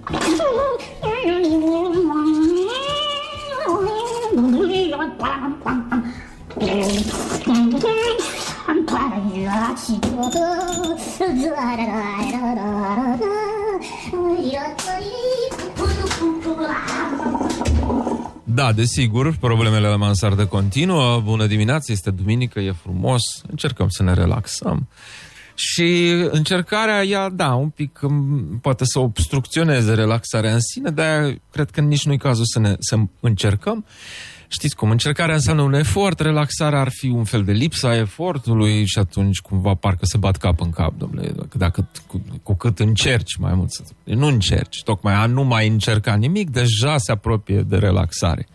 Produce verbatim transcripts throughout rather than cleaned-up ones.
Da, desigur, problemele la mansardă continuă. Bună dimineața, este duminică, e frumos. Încercăm să ne relaxăm. Și încercarea ea, da, un pic poate să obstrucționeze relaxarea în sine, dar cred că nici nu-i cazul să, ne, să încercăm. Știți cum, încercarea înseamnă un efort, relaxarea ar fi un fel de lipsa efortului și atunci cumva parcă se bat cap în cap, domnule, dacă cu, cu cât încerci mai mult, nu încerci, tocmai a nu mai încerca nimic, deja se apropie de relaxare.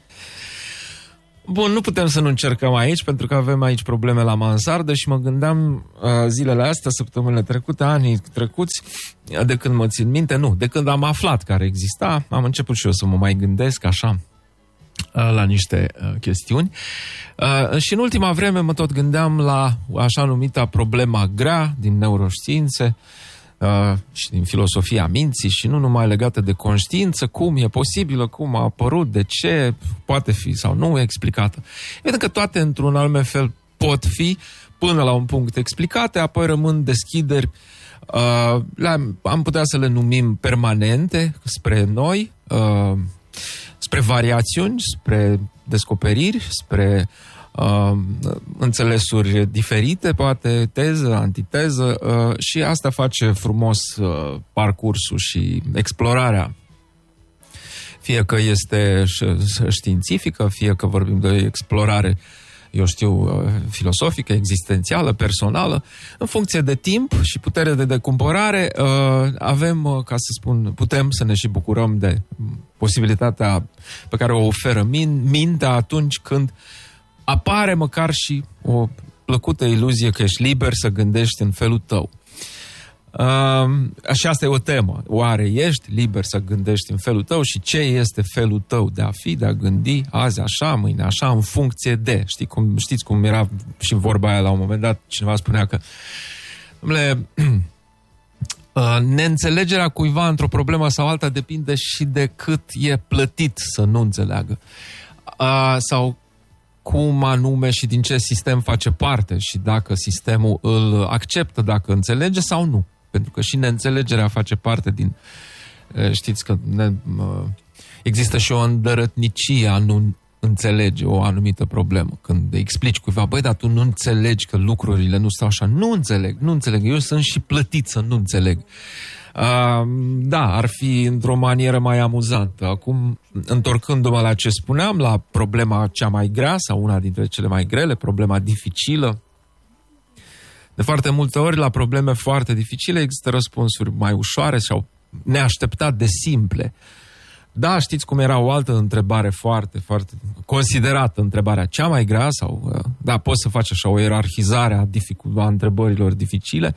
Bun, nu putem să nu încercăm aici, pentru că avem aici probleme la mansardă și mă gândeam uh, zilele astea, săptămânile trecute, anii trecuți, de când mă țin minte, nu, de când am aflat care exista, am început și eu să mă mai gândesc așa la niște uh, chestiuni. Uh, și în ultima vreme mă tot gândeam la așa numita problema grea din neuroștiințe uh, și din filosofia minții și nu numai legată de conștiință, cum e posibilă, cum a apărut, de ce, poate fi sau nu explicată. Vedem că toate într-un anume fel pot fi până la un punct explicate, apoi rămân deschideri, uh, la, am putea să le numim permanente spre noi, uh, spre variațiuni, spre descoperiri, spre uh, înțelesuri diferite, poate teză, antiteză, uh, și asta face frumos uh, parcursul și explorarea. Fie că este științifică, fie că vorbim de explorare, eu știu, filosofică, existențială, personală, în funcție de timp și putere de decumpărare, avem, ca să spun, putem să ne și bucurăm de posibilitatea pe care o oferă mintea atunci când apare măcar și o plăcută iluzie că ești liber să gândești în felul tău. Și asta e o temă. Oare ești liber să gândești în felul tău și ce este felul tău de a fi, de a gândi azi așa, mâine așa, în funcție de. Știi cum, știți cum era și vorba aia la un moment dat, cineva spunea că dom'le, neînțelegerea cuiva într-o problemă sau alta depinde și de cât e plătit să nu înțeleagă. Sau cum anume și din ce sistem face parte și dacă sistemul îl acceptă, dacă înțelege sau nu. Pentru că și neînțelegerea face parte din... Știți că ne, există și o îndărătnicie a nu înțelege o anumită problemă. Când explici cuiva, băi, dar tu nu înțelegi că lucrurile nu stau așa. Nu înțeleg, nu înțeleg. Eu sunt și plătit să nu înțeleg. Uh, da, ar fi într-o manieră mai amuzantă. Acum, întorcându-mă la ce spuneam, la problema cea mai grea sau una dintre cele mai grele, problema dificilă, de foarte multe ori la probleme foarte dificile există răspunsuri mai ușoare sau neașteptat de simple. Da, știți cum era o altă întrebare foarte, foarte considerată, întrebarea cea mai grea sau, da, poți să faci așa o ierarhizare a, dificil, a întrebărilor dificile.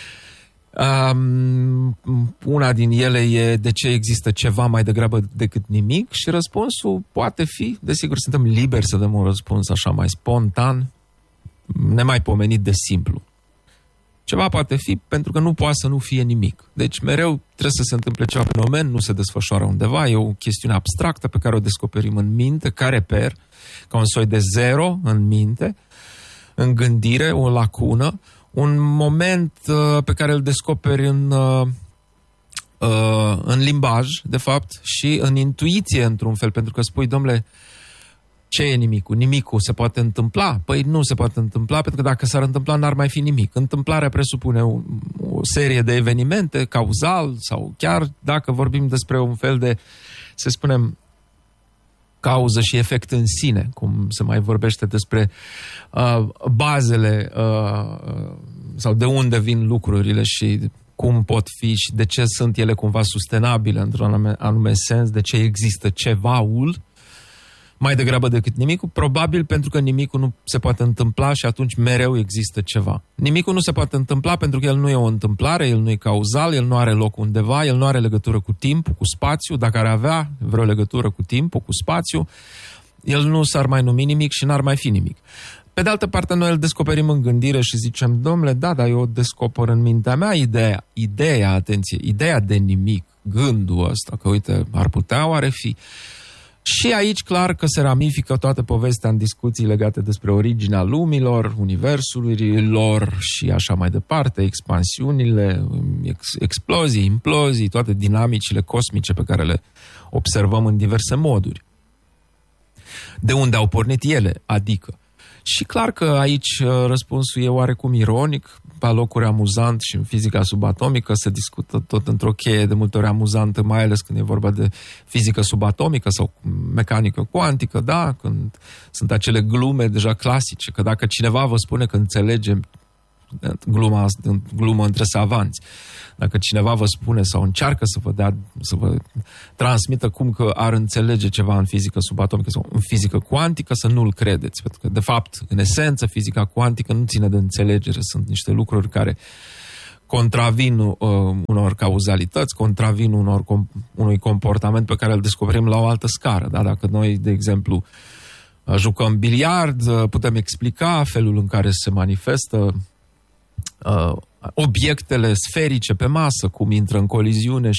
Um, una din ele e de ce există ceva mai degrabă decât nimic și răspunsul poate fi, desigur, suntem liberi să dăm un răspuns așa mai spontan, nemaipomenit de simplu. Ceva poate fi pentru că nu poate să nu fie nimic. Deci mereu trebuie să se întâmple ceva fenomen, nu se desfășoară undeva, e o chestiune abstractă pe care o descoperim în minte, ca reper, ca un soi de zero în minte, în gândire, o lacună, un moment uh, pe care îl descoperi în, uh, uh, în limbaj, de fapt, și în intuiție, într-un fel, pentru că spui, domnule, ce e nimicul? Nimicul se poate întâmpla? Păi nu se poate întâmpla, pentru că dacă s-ar întâmpla, n-ar mai fi nimic. Întâmplarea presupune o, o serie de evenimente, cauzal, sau chiar dacă vorbim despre un fel de, să spunem, cauză și efect în sine, cum se mai vorbește despre uh, bazele uh, sau de unde vin lucrurile și cum pot fi și de ce sunt ele cumva sustenabile într-un anume, anume sens, de ce există cevaul mai degrabă decât nimicul, probabil pentru că nimicul nu se poate întâmpla și atunci mereu există ceva. Nimicul nu se poate întâmpla pentru că el nu e o întâmplare, el nu e cauzal, el nu are loc undeva, el nu are legătură cu timpul, cu spațiu, dacă ar avea vreo legătură cu timpul, cu spațiu, el nu s-ar mai numi nimic și n-ar mai fi nimic. Pe de altă parte, noi îl descoperim în gândire și zicem, domnule, da, dar eu descoper în mintea mea ideea, ideea, atenție, ideea de nimic, gândul ăsta, că uite, ar putea oare fi. Și aici clar că se ramifică toată povestea în discuții legate despre originea lumilor, universului lor și așa mai departe, expansiunile, ex, explozii, implozii, toate dinamicile cosmice pe care le observăm în diverse moduri. De unde au pornit ele, adică. Și clar că aici răspunsul e oarecum ironic, pe locuri amuzant, și în fizica subatomică se discută tot într-o cheie de multe ori amuzantă, mai ales când e vorba de fizică subatomică sau mecanică cuantică, da? Când sunt acele glume deja clasice, că dacă cineva vă spune că înțelege gluma, glumă între savanți, dacă cineva vă spune sau încearcă să vă dea, să vă transmită cum că ar înțelege ceva în fizică subatomică sau în fizică cuantică, să nu-l credeți. Pentru că, de fapt, în esență, fizica cuantică nu ține de înțelegere. Sunt niște lucruri care contravin uh, unor cauzalități, contravin unor com- unui comportament pe care îl descoperim la o altă scară. Da? Dacă noi, de exemplu, jucăm biliard, putem explica felul în care se manifestă uh, obiectele sferice pe masă, cum intră în coliziune